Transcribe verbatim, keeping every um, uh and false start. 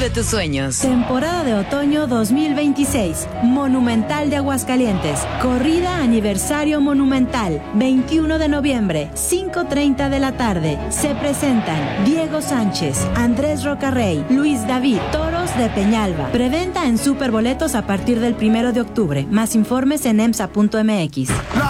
Vive tus sueños. Temporada de otoño dos mil veintiséis. Monumental de Aguascalientes. Corrida aniversario monumental. veintiuno de noviembre, cinco treinta de la tarde. Se presentan Diego Sánchez, Andrés Rocarrey, Luis David, Toros de Peñalba. Preventa en Superboletos a partir del primero de octubre. Más informes en emsa punto m x.